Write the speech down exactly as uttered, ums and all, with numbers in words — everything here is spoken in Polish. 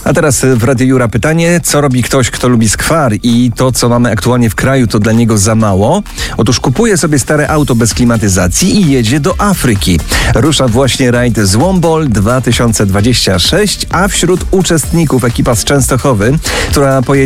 A teraz w Radiu Jura pytanie, co robi ktoś, kto lubi skwar i to, co mamy aktualnie w kraju, to dla niego za mało? Otóż kupuje sobie stare auto bez klimatyzacji i jedzie do Afryki. Rusza właśnie rajd Złombol dwa tysiące dwudziesty szósty, a wśród uczestników ekipa z Częstochowy, która pojedzie